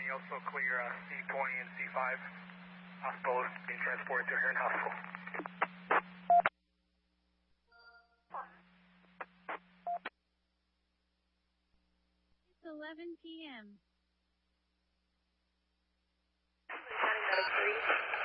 you also clear C20 and C5. Hospital is being transported to Heron Hospital. It's 11 p.m.